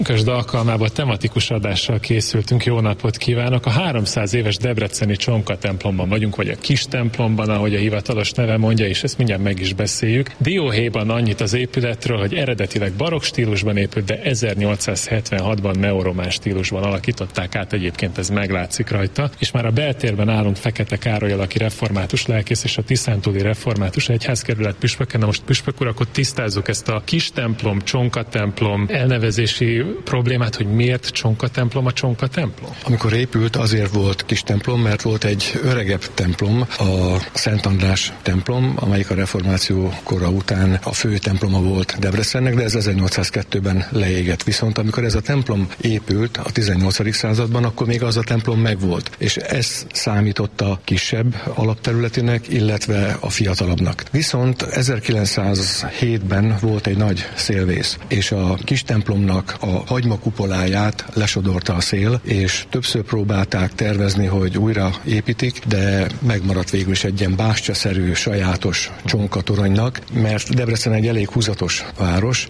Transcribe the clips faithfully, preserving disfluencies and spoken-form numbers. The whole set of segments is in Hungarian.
Kösd alkalmából tematikus adással készültünk. Jó napot kívánok! A háromszáz éves debreceni Csonka templomban vagyunk, vagy a kis templomban, ahogy a hivatalos neve mondja, és ezt mindjárt meg is beszéljük. Dióhéjban annyit az épületről, hogy eredetileg barokk stílusban épült, de ezernyolcszázhetvenhatban neoromán stílusban alakították át, egyébként ez meglátszik rajta, és már a beltérben állunk Fekete Károlyal, aki református lelkész, és a tiszántúli református egyházkerület püspöke. Na most püspök úr, akkor tisztázzuk ezt a kis templom, Csonka templom elnevezési problémát, hogy miért Csonka templom a Csonka templom? Amikor épült, azért volt kis templom, mert volt egy öregebb templom, a Szent András templom, amelyik a reformáció kora után a fő temploma volt Debrecennek, de ez ezernyolcszázkettőben leégett. Viszont amikor ez a templom épült a tizennyolcadik században, akkor még az a templom megvolt, és ez számította kisebb alapterületének, illetve a fiatalabbnak. Viszont ezerkilencszázhétben volt egy nagy szélvész, és a kis templomnak a hagyma kupoláját lesodorta a szél, és többször próbálták tervezni, hogy újra építik, de megmaradt végül is egy ilyen bástyaszerű, sajátos csonkatoronynak, mert Debrecen egy elég húzatos város.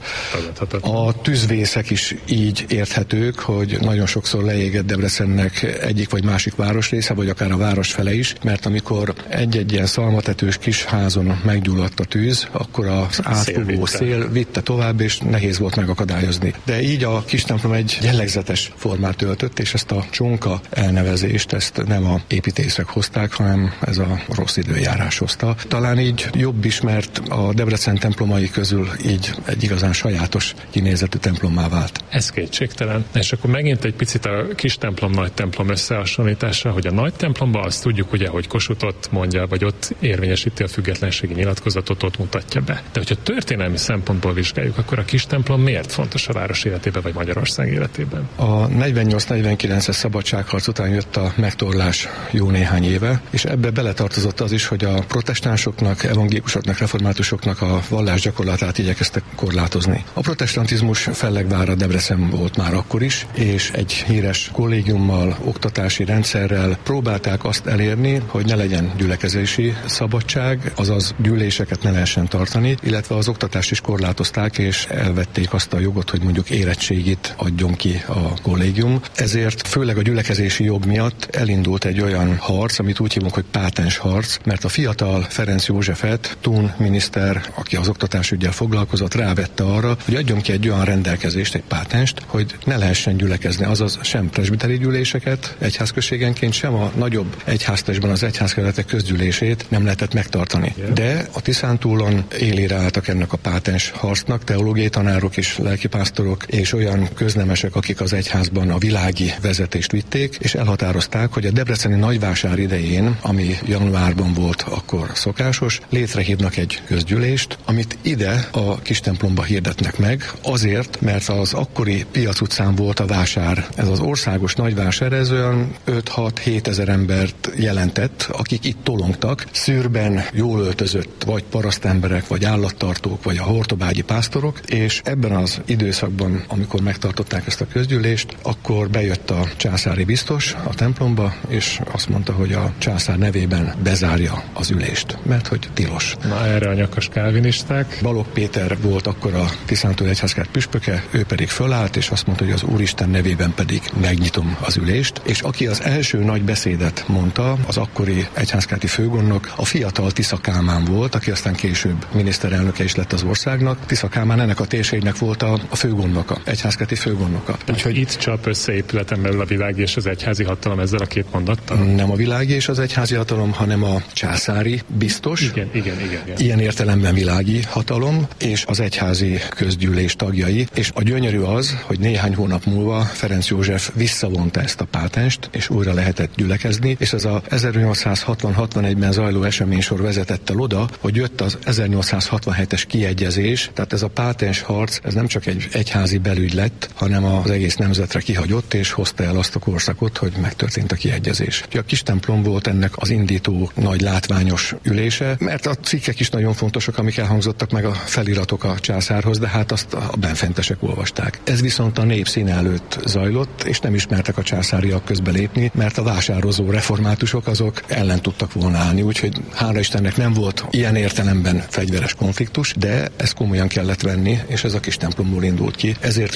A tűzvészek is így érthetők, hogy nagyon sokszor leégett Debrecennek egyik vagy másik városrésze, vagy akár a város fele is, mert amikor egy-egy ilyen szalmatetős kis házon meggyulladt a tűz, akkor az átfúvó szél vitte tovább, és nehéz volt megakadályozni. De így a kis templom egy jellegzetes formát öltött, és ezt a Csonka elnevezést, ezt nem a építészek hozták, hanem ez a rossz időjárás hozta. Talán így jobb is, mert a Debrecen templomai közül így egy igazán sajátos kinézetű templommá vált. Ez kétségtelen. És akkor megint egy picit a kis templom, nagy templom összehasonlítása, hogy a nagy templomban azt tudjuk ugye, hogy Kossuth ott mondja, vagy ott érvényesíti a függetlenségi nyilatkozatot, ott mutatja be. De hogyha történelmi szempontból vizsgáljuk, akkor a kis templom miért fontos a város életében, vagy Magyarország életében? A negyvennyolc negyvenkilences szabadságharc után jött a megtorlás jó néhány éve, és ebbe beletartozott az is, hogy a protestánsoknak, evangélikusoknak, reformátusoknak a vallás gyakorlatát igyekeztek korlátozni. A protestantizmus fellegvára Debrecen volt már akkor is, és egy híres kollégiummal, oktatási rendszerrel próbálták azt elérni, hogy ne legyen gyülekezési szabadság, azaz gyűléseket ne lehessen tartani, illetve az oktatást is korlátozták, és elvették azt a jogot, hogy mondjuk érettségit adjon ki a kollégium. Ezért főleg a gyülekezési jog miatt elindult egy olyan harc, amit úgy hívunk, hogy pátens harc, mert a fiatal Ferenc Józsefet, Thun miniszter, aki az oktatásüggyel foglalkozott, rávette arra, hogy adjon ki egy olyan rendelkezést, egy pátenst, hogy ne lehessen gyülekezni, azaz sem presbiteri gyűléseket egyházközségenként, sem a nagyobb egyháztestben az egyházkerületek közgyűlését nem lehetett megtartani. De a Tiszántúlon élére álltak ennek a pátens harcnak, teológiai tanárok és lelkipásztorok, és olyan köznemesek, akik az egyházban a világi vezetést vitték, és elhatározták, hogy a debreceni nagyvásár idején, ami januárban volt akkor szokásos, létrehívnak egy közgyűlést, amit ide a kis templomba hirdetnek meg, azért, mert az akkori Piac utcán volt a vásár. Ez az országos nagyvásár, ez olyan öt-hat-hét ezer embert jelentett, akik itt tolongtak, szürben jól öltözött, vagy parasztemberek, vagy állattartók, vagy a hortobágyi pásztorok, és ebben az időszakban, amikor megtartották ezt a közgyűlést, akkor bejött a császári biztos a templomba, és azt mondta, hogy a császár nevében bezárja az ülést, mert hogy tilos. Na erre a nyakas kálvinisták. Balogh Péter volt akkor a tiszántúli egyházkert püspöke, ő pedig fölállt, és azt mondta, hogy az Úristen nevében pedig megnyitom az ülést, és aki az első nagy beszédet mondta, az akkori egyházkerti főgondnok, a fiatal Tisza Kálmán volt, aki aztán később miniszterelnöke is lett az országnak. Tisza Kálmán ennek a térségnek volt a, a főgondnoka, egyházkerti főgondnoka. Úgyhogy itt csap össze épületen belül a világi és az egyházi hatalom ezzel a két mondattal? Nem a világi és az egyházi hatalom, hanem a császári biztos. Igen, igen, igen, igen. Ilyen értelemben világi hatalom, és az egyházi közgyűlés tagjai. És a gyönyörű az, hogy néhány hónap múlva Ferenc József visszavonta ezt a pátenst, és újra lehetett gyülekezni, és ez a ezernyolcszázhatvan-hatvanegyben zajló eseménysor vezetett el oda, hogy jött az ezernyolcszázhatvanhetes kiegyezés, tehát ez a pátens harc, ez nem csak egy egyházi belügy lett, hanem az egész nemzetre kihagyott, és hozta el azt a korszakot, hogy megtörtént a kiegyezés. A kis templom volt ennek az indító nagy látványos ülése, mert a cikkek is nagyon fontosak, amik elhangzottak, meg a feliratok a császárhoz, de hát azt a benfentesek olvasták. Ez viszont a nép színe előtt zajlott, és nem ismertek a császáriak közbelépni, mert a vásározó reformátusok azok ellen tudtak volna állni, úgyhogy hála Istennek nem volt ilyen értelemben fegyveres konfliktus, de ezt komolyan kellett venni, és ez a kis templomból indult ki. Ezért is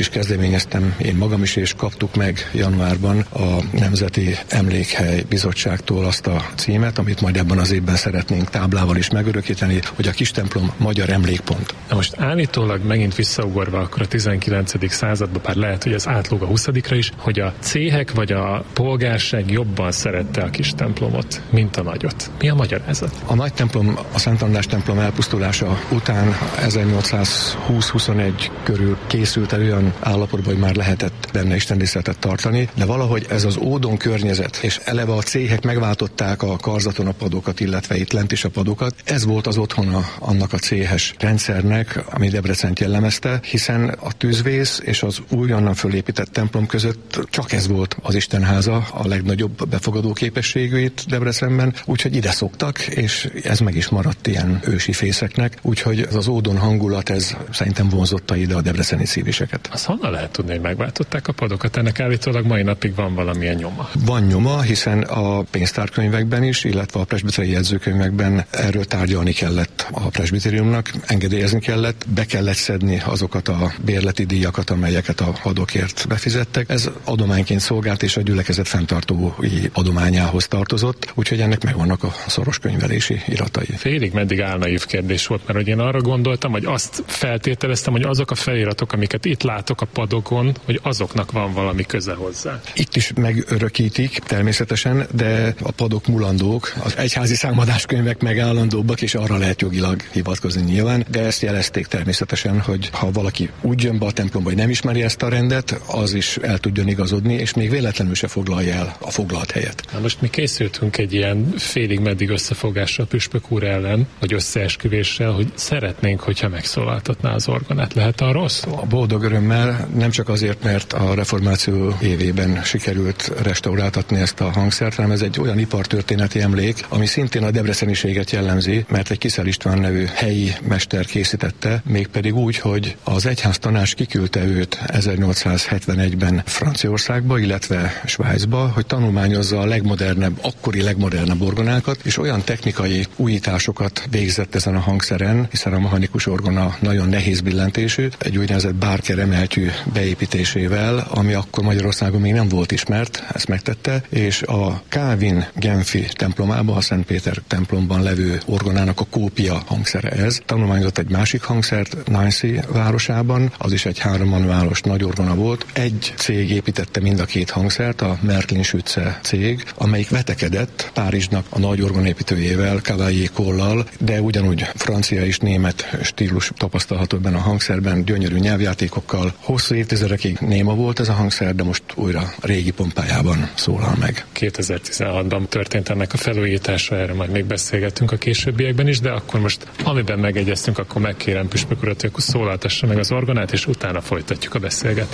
is kezdeményeztem én magam is, és kaptuk meg januárban a Nemzeti Emlékhely Bizottságtól azt a címet, amit majd ebben az évben szeretnénk táblával is megörökíteni, hogy a Kistemplom Magyar Emlékpont. Na most állítólag megint visszaugorva akkor a tizenkilencedik századba, bár lehet, hogy ez átlóg a huszadikra is, hogy a céhek vagy a polgárság jobban szerette a kis templomot, mint a nagyot. Mi a magyarázat? A nagy templom, a Szent András templom elpusztulása után ezernyolcszázhúsz-huszonegy körül készült el olyan állapotban, hogy már lehetett benne istentiszteletet tartani, de valahogy ez az ódon környezet, és eleve a céhek megváltották a karzaton a padokat, illetve itt lent is a padokat. Ez volt az otthona annak a céhes rendszernek, ami Debrecent jellemezte, hiszen a tűzvész és az újonnan fölépített templom között csak ez volt az istenháza, a legnagyobb befogadó képességű itt Debrecenben, úgyhogy ide szoktak, és ez meg is maradt ilyen ősi fészeknek, úgyhogy ez az ódon hangulat, ez szerintem vonzotta ide a debreceni szíviseket. Azt honnan lehet tudni, hogy megváltották a padokat? Ennek állítólag mai napig van valamilyen nyoma. Van nyoma, hiszen a pénztárkönyvekben is, illetve a presbiteri jegyzőkönyvekben erről tárgyalni kellett a presbitériumnak, engedélyezni kellett, be kellett szedni azokat a bérleti díjakat, amelyeket a padokért befizettek. Ez adományként szolgált, és a gyülekezet fenntartói adományához tartozott, úgyhogy ennek megvannak a szoros könyvelési iratai. Félig meddig álnaív kérdés volt, mert hogy én arra gondoltam, hogy azt feltételeztem, hogy azok a feliratok, amiket itt látok a padokon, hogy azoknak van valami köze hozzá. Itt is megörökítik természetesen, de a padok mulandók, az egyházi számadáskönyvek meg állandóbbak, és arra lehet jogilag hivatkozni nyilván, de ezt jelezték természetesen, hogy ha valaki úgy jön be a templomba, hogy nem ismeri ezt a rendet, az is el tudjon igazodni, és még véletlenül se foglalja el a foglalt helyet. Na most mi készültünk egy ilyen félig meddig összefogásra a püspök úr ellen, vagy összeesküvéssel, hogy szeretnénk, hogyha megszólaltatná az orgonát. Lehet arról szó? A boldog örömmel, nem csak azért, mert a reformáció évében sikerült restauráltatni ezt a hangszert, hanem ez egy olyan ipartörténeti emlék, ami szintén a debreceniséget jellemzi, mert egy Kiszel István nevű helyi mester készítette, mégpedig úgy, hogy az egyháztanács kiküldte őt ezernyolcszázhetvenegyben Franciaországba, illetve Svájcba, hogy tanulmányozza a legmodernebb, akkori legmodernebb orgonákat, és olyan technikai újításokat végzett ezen a hangszeren, hiszen a mechanikus orgona nagyon nehéz billentésű, egy úgynevezett Barker emeltyű beépítésével, ami akkor Magyarországon még nem volt ismert, ezt megtette, és a Calvin Genfi templomában, a Szent Péter templomban levő orgonának a kópia hangszere ez. Tanulmányozott egy másik hangszert Nancy városában, az is egy hárommanuálos nagy orgona volt. Egy cég építette mind a két hangszert, a Märklin Schütze cég, amelyik vetekedett Párizsnak a nagy orgonépítőjével, Cavalier Kollal, de ugyanúgy francia és német stílus tapasztalható ebben a hangszerben, gyönyörű nyelvjátékokkal. Hosszú évtizedekig néma volt ez a hangszer, de most újra régi pompájában szólal meg. kétezer-tizenhatban történt ennek a felújítása, erre majd még beszélgettünk a későbbiekben is, de akkor most amiben megegyeztünk, akkor megkérem püspök urat, hogy szólaltassa meg az orgonát, és utána folytatjuk a beszélgetést.